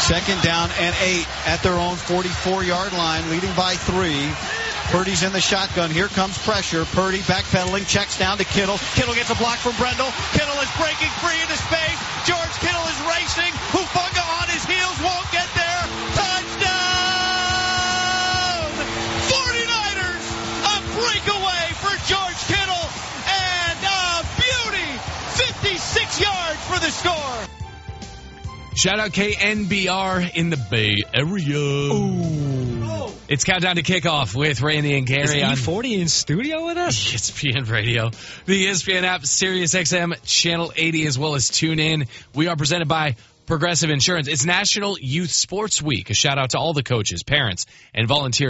Second down and 8 at their own 44-yard line, leading by 3. Purdy's in the shotgun. Here comes pressure. Purdy backpedaling, checks down to Kittle. Kittle gets a block from Brendel. Kittle is breaking free into space. George Kittle is racing. Hufanga on his heels, won't get there. Touchdown! 49ers, a breakaway for George Kittle, and a beauty, 56 yards for the score. Shout out KNBR in the Bay Area. Ooh. It's Countdown to Kickoff with Randy and Gary. Is E40 in studio with us? ESPN Radio, the ESPN app, Sirius XM, Channel 80, as well as TuneIn. We are presented by Progressive Insurance. It's National Youth Sports Week. A shout out to all the coaches, parents, and volunteers